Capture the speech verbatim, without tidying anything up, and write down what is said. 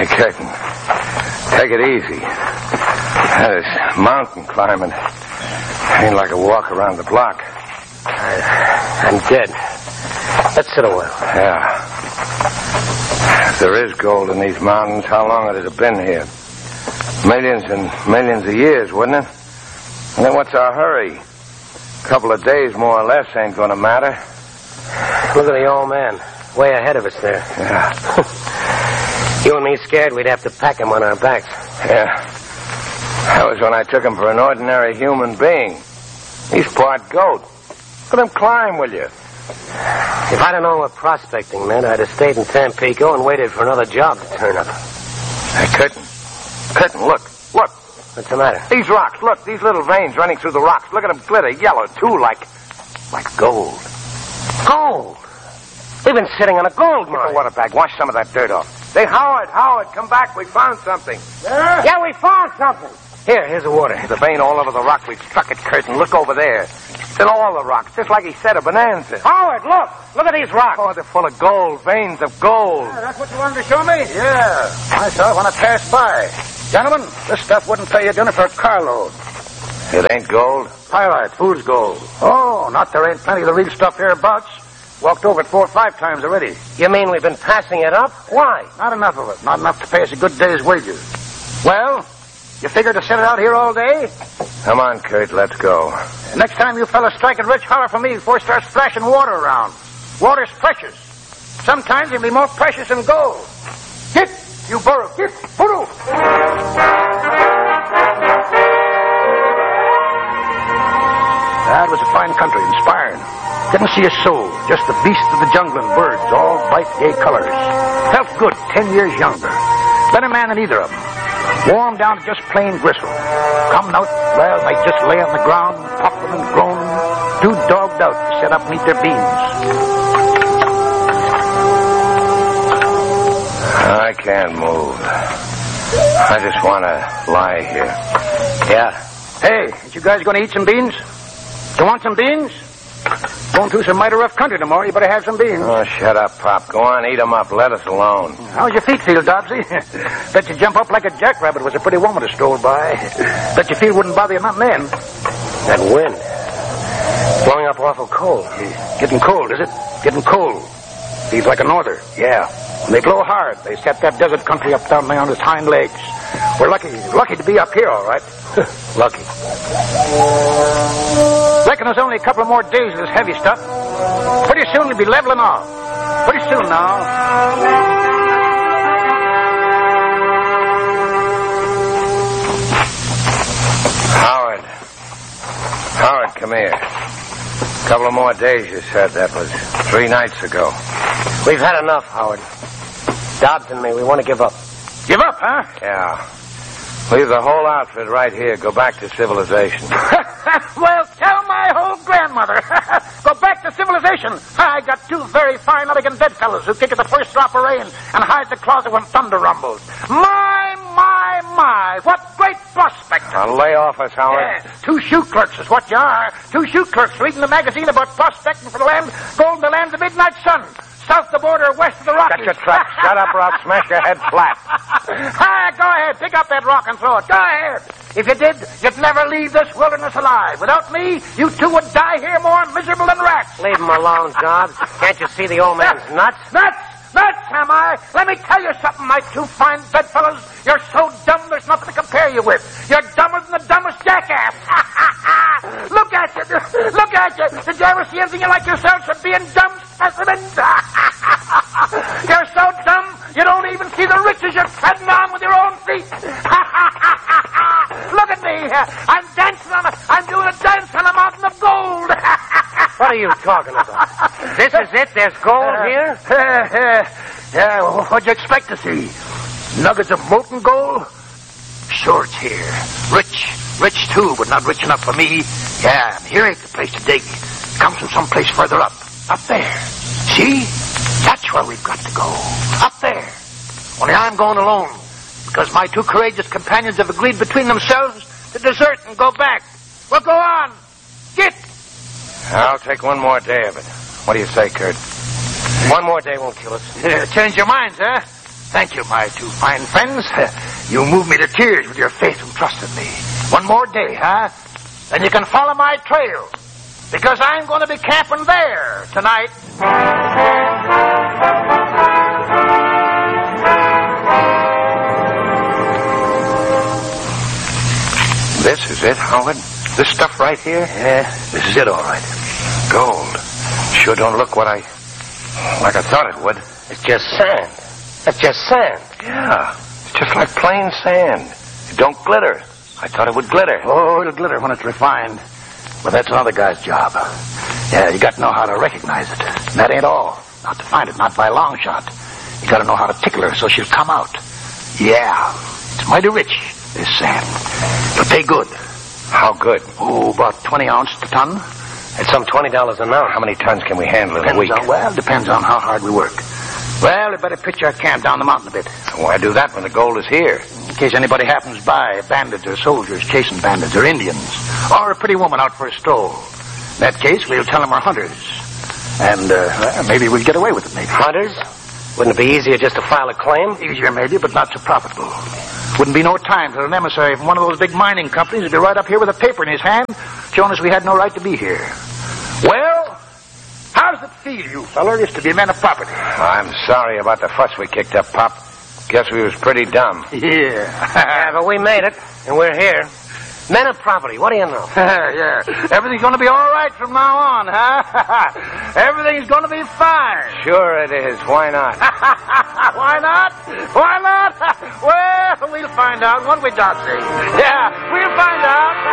Hey, Curtin. Take it easy. This mountain climbing ain't like a walk around the block. I, I'm dead. Let's sit a while. Yeah. If there is gold in these mountains, how long would it have been here? Millions and millions of years, wouldn't it? And then what's our hurry? A couple of days, more or less, ain't gonna matter. Look at the old man. Way ahead of us there. Yeah. You and me scared we'd have to pack him on our backs. Yeah. That was when I took him for an ordinary human being. He's part goat. Let him climb, will you? If I'd have known what prospecting meant, I'd have stayed in Tampico and waited for another job to turn up. I couldn't. Couldn't. Look. Look. What's the matter? These rocks. Look, these little veins running through the rocks. Look at them glitter yellow, too, like... like gold. Gold? We've been sitting on a gold mine. Get the water bag. Wash some of that dirt off. Hey, Howard, Howard, come back. We found something. Yeah? Yeah, we found something. Here, here's the water. There's a vein all over the rock. We've struck it, Curtin. Look over there. It's in all the rocks, just like he said, a bonanza. Howard, look. Look at these rocks. Oh, they're full of gold, veins of gold. Yeah, that's what you wanted to show me? Yeah. I saw it when I passed by. Gentlemen, this stuff wouldn't pay you dinner for a carload. It ain't gold? Pyrite, fool's gold. Oh, not there ain't plenty of the real stuff hereabouts. Walked over it four or five times already. You mean we've been passing it up? Why? Not enough of it. Not enough to pay us a good day's wages. Well, you figure to sit it out here all day? Come on, Kurt, let's go. Next time you fellas strike it rich, holler for me before it starts splashing water around. Water's precious. Sometimes it'll be more precious than gold. Get, you burro. Get, burro. That was a fine country, inspiring. Didn't see a soul, just the beasts of the jungle and birds, all bright, gay colors. Felt good, ten years younger. Better man than either of them. Warm down to just plain gristle. Coming out, well, they just lay on the ground, puffing and groaning, too dogged out to set up and eat their beans. I can't move. I just want to lie here. Yeah. Hey, ain't you guys going to eat some beans? You want some beans? Going through some mighty rough country tomorrow. You better have some beans. Oh, shut up, Pop. Go on, eat 'em up. Let us alone. How's your feet feel, Dobbsy? Bet you jump up like a jackrabbit was a pretty woman to stroll by. Bet your feet wouldn't bother you nothing then. That wind. Blowing up awful cold. Getting cold, is it? Getting cold. Feels like a norther. Yeah. When they blow hard, they set that desert country up down there on its hind legs. We're lucky, lucky to be up here, all right. Lucky. Reckon there's only a couple of more days of this heavy stuff. Pretty soon we'll be leveling off. Pretty soon now. Howard. Howard, come here. A couple of more days, you said. That was three nights ago. We've had enough, Howard. Dobbs and me, we want to give up. Give up, huh? Yeah. Leave the whole outfit right here. Go back to civilization. Well, tell my whole grandmother. Go back to civilization. I got two very fine, elegant bedfellows who kick at the first drop of rain and hide the closet when thunder rumbles. My, my, my. What great prospect. Now lay off us, Howard. Yeah, two shoe clerks is what you are. Two shoe clerks reading the magazine about prospecting for the land, gold in the land of the midnight sun. South the border, west of the Rockies. Got your trap. Shut up or I'll smash your head flat. Ah, go ahead. Pick up that rock and throw it. Go ahead. If you did, you'd never leave this wilderness alive. Without me, you two would die here more miserable than rats. Leave him alone, Dobbs. Can't you see the old man's nuts? Nuts! Nuts, am I? Let me tell you something, my two fine bedfellows. You're so dumb there's nothing to compare you with. You're dumber than the dumbest jackass. Look at you. Look at you. Did you ever see anything like yourselves for being dumb specimens? You're so dumb, you don't even see the riches you're treading on with your own feet. Look at me. I'm dancing on a, I'm doing a dance on a mountain of gold. What are you talking about? This is it? There's gold uh, here? Uh, uh, yeah, well, what'd you expect to see? Nuggets of molten gold? Sure, it's here. Rich. Rich, too, but not rich enough for me. Yeah, here ain't the place to dig. Comes from someplace further up. Up there. See? That's where we've got to go. Up there. Only I'm going alone. Because my two courageous companions have agreed between themselves to desert and go back. Well, go on. Get. I'll take one more day of it. What do you say, Kurt? One more day won't kill us. Yeah, change your minds, huh? Thank you, my two fine friends. You moved me to tears with your faith and trust in me. One more day, huh? Then you can follow my trail. Because I'm going to be camping there tonight. This is it, Howard? This stuff right here? Yeah, this is it, all right. Gold. Sure don't look what I... like I thought it would. It's just sand. That's just sand. Yeah. It's just like plain sand. It don't glitter. I thought it would glitter. Oh, it'll glitter when it's refined. But that's another guy's job. Yeah, you got to know how to recognize it. And that ain't all. Not to find it, not by a long shot. You got to know how to tickle her so she'll come out. Yeah, it's mighty rich, this sand. It'll pay good. How good? Oh, about twenty ounce a ton. It's some twenty dollars an ounce. How many tons can we handle in a Depends week? on, well, depends on how hard we work. Well, we better pitch our camp down the mountain a bit. Why do that when the gold is here? In case anybody happens by, bandits or soldiers chasing bandits or Indians. Or a pretty woman out for a stroll. In that case, we'll tell them we're hunters. And, uh, well, maybe we'll get away with it, maybe. Hunters? Wouldn't it be easier just to file a claim? Easier, maybe, but not so profitable. Wouldn't be no time till an emissary from one of those big mining companies would be right up here with a paper in his hand, showing us we had no right to be here. Well, how does it feel, you feller, just to be men of property? I'm sorry about the fuss we kicked up, Pop. Guess we was pretty dumb. Yeah. Yeah, but we made it, and we're here. Men of property, what do you know? Yeah. Everything's going to be all right from now on, huh? Everything's going to be fine. Sure it is. Why not? Why not? Why not? Well, we'll find out, won't we, Dotsy? Yeah, we'll find out.